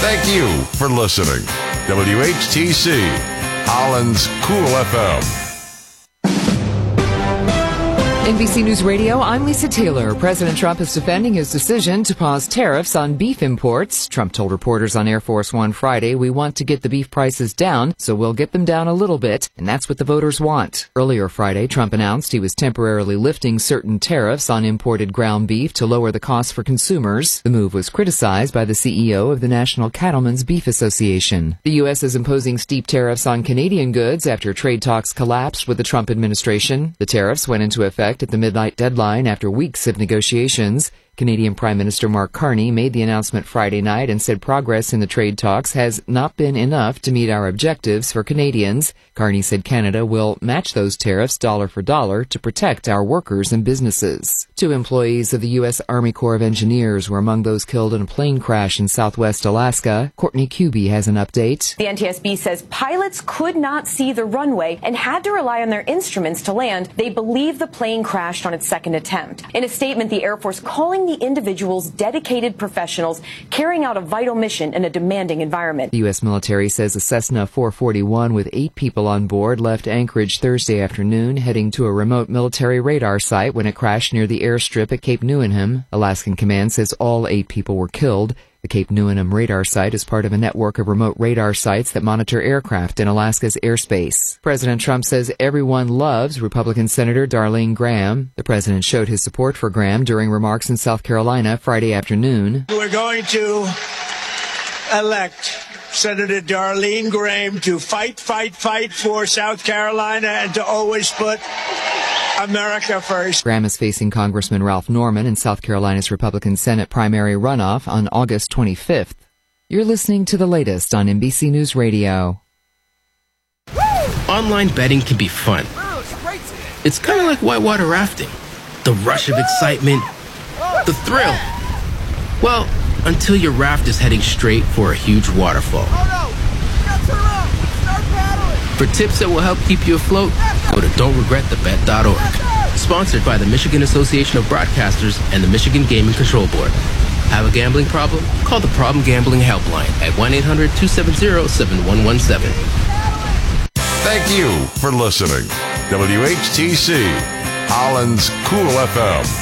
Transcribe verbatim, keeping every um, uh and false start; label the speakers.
Speaker 1: Thank you for listening. W H T C, Holland's Cool F M.
Speaker 2: N B C News Radio, I'm Lisa Taylor. President Trump is defending his decision to pause tariffs on beef imports. Trump told reporters on Air Force One Friday, "We want to get the beef prices down, so we'll get them down a little bit, and that's what the voters want." Earlier Friday, Trump announced he was temporarily lifting certain tariffs on imported ground beef to lower the cost for consumers. The move was criticized by the C E O of the National Cattlemen's Beef Association. The U S is imposing steep tariffs on Canadian goods after trade talks collapsed with the Trump administration. The tariffs went into effect at the midnight deadline after weeks of negotiations. Canadian Prime Minister Mark Carney made the announcement Friday night and said progress in the trade talks has not been enough to meet our objectives for Canadians. Carney said Canada will match those tariffs dollar for dollar to protect our workers and businesses. Two employees of the U S Army Corps of Engineers were among those killed in a plane crash in southwest Alaska. Courtney Kuby has an update.
Speaker 3: The N T S B says pilots could not see the runway and had to rely on their instruments to land. They believe the plane crashed on its second attempt. In a statement, the Air Force calling the individuals dedicated professionals carrying out a vital mission in a demanding environment.
Speaker 2: The U S military says a Cessna four forty-one with eight people on board left Anchorage Thursday afternoon, heading to a remote military radar site when it crashed near the airstrip at Cape Newenham. Alaskan Command says all eight people were killed. The Cape Newenham radar site is part of a network of remote radar sites that monitor aircraft in Alaska's airspace. President Trump says everyone loves Republican Senator Darlene Graham. The president showed his support for Graham during remarks in South Carolina Friday afternoon.
Speaker 4: We're going to elect Senator Darlene Graham to fight, fight, fight for South Carolina and to always put America first.
Speaker 2: Graham is facing Congressman Ralph Norman in South Carolina's Republican Senate primary runoff on August twenty-fifth. You're listening to the latest on N B C News Radio.
Speaker 5: Online betting can be fun. It's kind of like whitewater rafting. The rush of excitement, the thrill. Well, until your raft is heading straight for a huge waterfall. For tips that will help keep you afloat, go to don't regret the bet dot org. Sponsored by the Michigan Association of Broadcasters and the Michigan Gaming Control Board. Have a gambling problem? Call the Problem Gambling Helpline at one eight hundred two seven zero seven one one seven.
Speaker 1: Thank you for listening. W H T C, Holland's Cool F M.